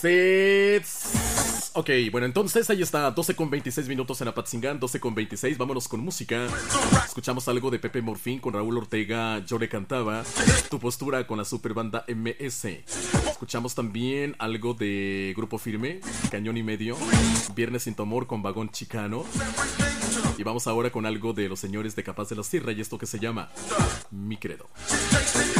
Sets. Ok, bueno, entonces ahí está, 12:26 en Apatzingán, 12:26, vámonos con música. Escuchamos algo de Pepe Morfín con Raúl Ortega, Yo le cantaba, Tu postura con la super banda MS. Escuchamos también algo de Grupo Firme, Cañón y Medio, Viernes sin tu amor con Vagón Chicano. Y vamos ahora con algo de los señores de Capaz de la Sierra y esto que se llama Mi Credo.